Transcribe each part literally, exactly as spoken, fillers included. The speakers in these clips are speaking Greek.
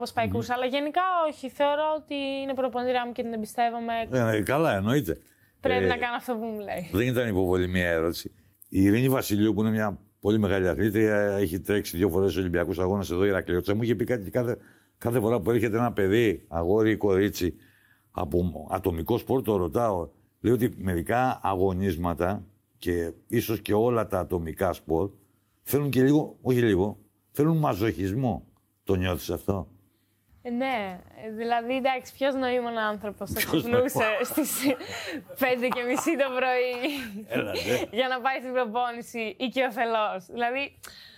Παϊκούς, mm-hmm. αλλά γενικά όχι. Θεωρώ ότι είναι προπονητήριά μου και την εμπιστεύομαι. Ε, καλά, εννοείται. Πρέπει ε, να κάνω αυτό που μου λέει. Δεν ήταν υποβολή μια ερώτηση. Η Ειρήνη Βασιλείου, που είναι μια πολύ μεγάλη αθλήτρια, έχει τρέξει δύο φορές στους Ολυμπιακούς Αγώνες εδώ, η Ηρακλειώτησα. Μου είχε πει κάτι κάθε, κάθε φορά που έρχεται ένα παιδί, αγόρι ή κορίτσι, από ατομικό σπορ, το ρωτάω. Λέει ότι μερικά αγωνίσματα και ίσως και όλα τα ατομικά σπορ θέλουν και λίγο, όχι λίγο, θέλουν μαζοχισμό. Το νιώθεις αυτό? Ε, ναι, δηλαδή εντάξει, ποιος νοήμων άνθρωπος θα ξυπνούσε στις πέντε και μισή το πρωί Έλα, ναι. για να πάει στην προπόνηση ή και ο θελός. Δηλαδή,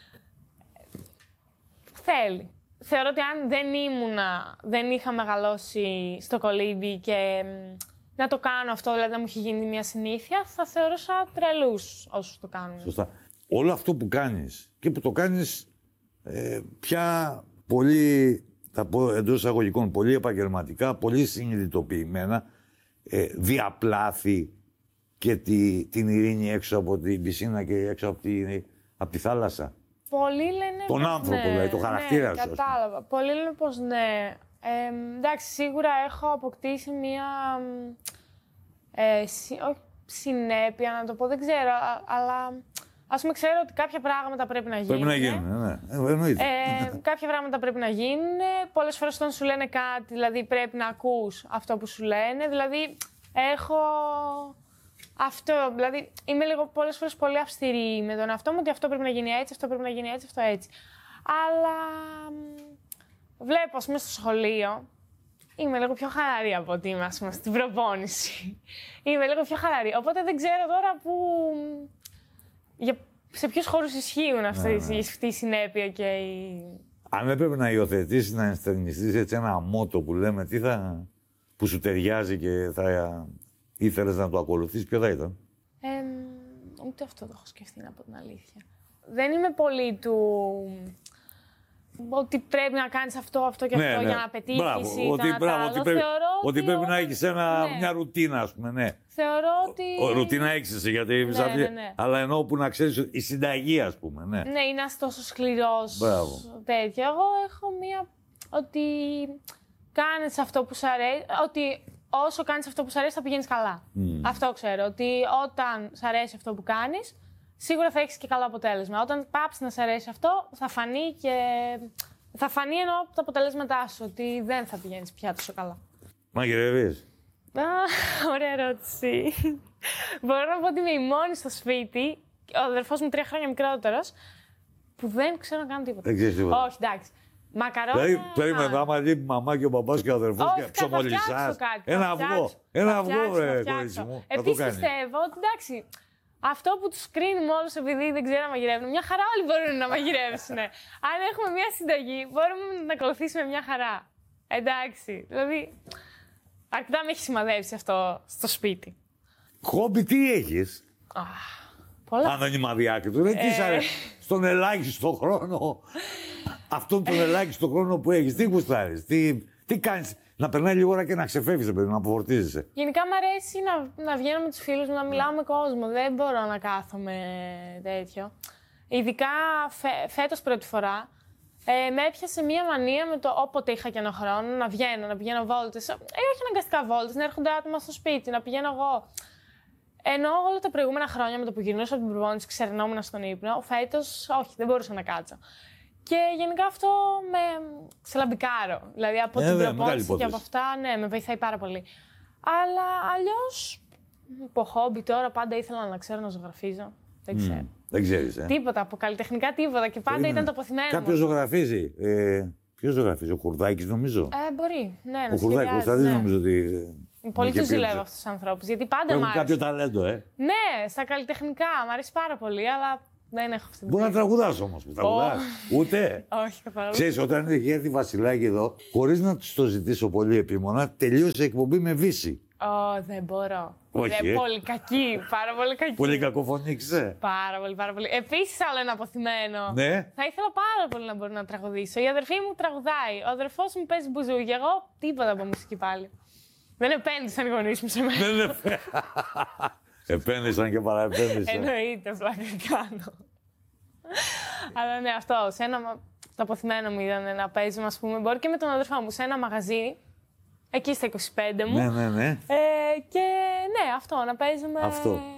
θέλει. Θεωρώ ότι αν δεν ήμουνα, δεν είχα μεγαλώσει στο κολύμπι και να το κάνω αυτό, δηλαδή να μου είχε γίνει μια συνήθεια, θα θεωρούσα τρελούς όσους το κάνουν. Σωστά. Όλο αυτό που κάνεις και που το κάνεις ε, πια πολύ, θα πω εντός εισαγωγικών, πολύ επαγγελματικά, πολύ συνειδητοποιημένα, ε, διαπλάθη και τη, την ειρήνη έξω από την πισίνα και έξω από τη, από τη θάλασσα. Πολλοί λένε τον πως άνθρωπο, ναι, δηλαδή, το χαρακτήρα ναι, σου. Κατάλαβα. Πολλοί λένε πως ναι. Ε, εντάξει, σίγουρα έχω αποκτήσει μία ε, συ, όχι, συνέπεια, να το πω, δεν ξέρω, α, αλλά ας πούμε ξέρω ότι κάποια πράγματα πρέπει να γίνουν. Πρέπει να γίνουν, ναι, εννοείται. Ε, κάποια πράγματα πρέπει να γίνουν. Πολλές φορές όταν σου λένε κάτι, δηλαδή πρέπει να ακούς αυτό που σου λένε. Δηλαδή έχω αυτό, δηλαδή είμαι λίγο πολλές φορές πολύ αυστηρή με τον εαυτό μου ότι αυτό πρέπει να γίνει έτσι, αυτό πρέπει να γίνει έτσι, αυτό έτσι. Αλλά βλέπω, ας πούμε, στο σχολείο, είμαι λίγο πιο χαλαρή από ότι είμαι, ας πούμε, στην προπόνηση. Είμαι λίγο πιο χαλαρή. Οπότε δεν ξέρω τώρα που, για, σε ποιους χώρους ισχύουν αυτή, ναι, ναι. αυτή η συνέπεια και η... Αν έπρεπε να υιοθετήσεις, να ενστερνιστείς έτσι ένα μότο που λέμε, τι θα, που σου ταιριάζει και θα ήθελες να το ακολουθείς, ποιο θα ήταν? Ε, ούτε αυτό το έχω σκεφτεί, να πω την αλήθεια. Δεν είμαι πολύ του... ότι πρέπει να κάνεις αυτό, αυτό και αυτό, ναι, για να πετύχεις ή ότι, μπράβο, ότι, πρέπει, ότι, ότι πρέπει να έχεις ένα, ναι. μια ρουτίνα, ας πούμε, ναι. Θεωρώ ότι... Ο, ο, ρουτίνα έχεις εσύ, γιατί... Ναι, ναι, ναι. Αλλά εννοώ που να ξέρεις η συνταγή, ας πούμε, ναι. Ναι, είναι τόσο σκληρός, τέτοιο. Εγώ έχω μία... ότι κάνεις αυτό που σου αρέσει, ότι όσο κάνεις αυτό που σου αρέσει θα πηγαίνεις καλά. Mm. Αυτό ξέρω, ότι όταν σου αρέσει αυτό που κάνεις, σίγουρα θα έχεις και καλό αποτέλεσμα. Όταν πάψει να σε αρέσει αυτό, θα φανεί και. Θα φανεί εννοώ από τα αποτελέσματά σου ότι δεν θα πηγαίνεις πια τόσο καλά. Μαγειρεύεις? Α, ωραία ερώτηση. Μπορώ να πω ότι είμαι η μόνη στο σπίτι, ο αδερφός μου τρία χρόνια μικρότερος, που δεν ξέρω να κάνω τίποτα. Δεν ξέρεις τίποτα. Όχι, εντάξει. Μακαρόνια. Δηλαδή, περίμενε, άμα λείπει η μαμά και ο μπαμπάς και ο αδερφός και ψωμολισάς. Ένα αυγό. Ένα αυγό, ρε κορίτσι μου. Επίσης πιστεύω ότι εντάξει. Αυτό που τους κρίνουμε όλους επειδή δεν ξέρουν να μαγειρεύουν, μια χαρά όλοι μπορούν να μαγειρεύσουν. Αν έχουμε μια συνταγή, μπορούμε να ακολουθήσουμε μια χαρά. Εντάξει. Δηλαδή, αρκετά με έχει σημαδέψει αυτό στο σπίτι. Χόμπι τι έχεις? Πολλά. Ανώνυμα διάκριτο. Δεν τι αρέσει. Στον ελάχιστο χρόνο. Αυτόν τον ελάχιστο χρόνο που έχεις. Τι γουστάρεις, τι, τι κάνεις? Να περνάει λίγο ώρα και να ξεφεύγεις, παιδί, να αποφορτίζεσαι. Γενικά μου αρέσει να, να βγαίνω με τους φίλους μου, να μιλάω με κόσμο. Δεν μπορώ να κάθομαι τέτοιο. Ειδικά φε, φέτος πρώτη φορά ε, με έπιασε μία μανία με το όποτε είχα και ένα χρόνο να βγαίνω, να πηγαίνω βόλτες. Ε, όχι αναγκαστικά βόλτες, να έρχονται άτομα στο σπίτι, να πηγαίνω εγώ. Ενώ όλα τα προηγούμενα χρόνια με το που γυρνούσα από την προπόνηση, ξερνόμουν στον ύπνο, φέτος όχι, δεν μπορούσα να κάτσω. Και γενικά αυτό με ξελαμπικάρω. Δηλαδή από ε, την προπόνηση και από αυτά, ναι, με βοηθάει πάρα πολύ. Αλλά αλλιώς, από χόμπι τώρα, πάντα ήθελα να ξέρω να ζωγραφίζω. Δεν ξέρω. Mm, δεν ξέρεις, ε. Τίποτα, από καλλιτεχνικά τίποτα. Και πάντα ήταν το αποθυμένο. Κάποιος ζωγραφίζει. Ε, ποιος ζωγραφίζει, ο Χουρδάκης νομίζω. Ε, μπορεί, ναι, να Ο Χουρδάκης, ναι. νομίζω ότι. Πολύ του ζηλεύω αυτούς τους ανθρώπους. Γιατί πάντα μ' άρεσε. κάποιο ταλέντο, ε. Ναι, στα καλλιτεχνικά. Μ' αρέσει πάρα πολύ, αλλά. Δεν έχω αυτή την Μπορεί να τραγουδάς όμως. Που τραγουδάς. Oh. Ούτε. Όχι, καθόλου. Ξέρεις, όταν είχε έρθει η Βασιλάκη εδώ, χωρίς να της το ζητήσω πολύ επίμονα, τελείωσε η εκπομπή με Βύση. Ω, oh, δεν μπορώ. Όχι. Δεν, Ε. Πολύ κακή. Πάρα πολύ κακή. Πολύ κακοφωνήξε. Πάρα πολύ, πάρα πολύ. Επίσης, άλλο ένα αποθυμένο. Ναι. Θα ήθελα πάρα πολύ να μπορώ να τραγουδήσω. Η αδερφή μου τραγουδάει. Ο αδερφός μου παίζει μπουζούκι. Εγώ τίποτα από μουσική πάλι. Δεν επένδυσαν οι γονείς μου σε μένα. Δεν επένδυσαν και παραεπένδυσαν. Εννοείται, πλάκα κάνω. Αλλά ναι, αυτό. Σε ένα, το αποθυμένο μου ήταν να παίζουμε, ας πούμε. Μπορεί και με τον αδερφό μου σε ένα μαγαζί. Εκεί στα είκοσι πέντε μου. Ναι, ναι, ναι. Ε, και ναι, αυτό, να παίζουμε. Αυτό.